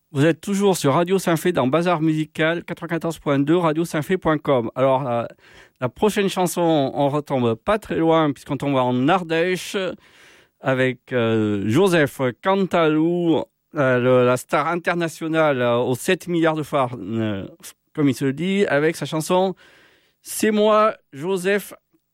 Vous êtes toujours sur Radio Saint-Fé dans Bazar Musical 94.2, radiosaintfé.com. Alors, la prochaine chanson, on retombe pas très loin puisqu'on tombe en Ardèche avec Joseph Cantalou, la star internationale aux 7 milliards de phares, comme il se dit, avec sa chanson « C'est moi, Joseph Cantalou ».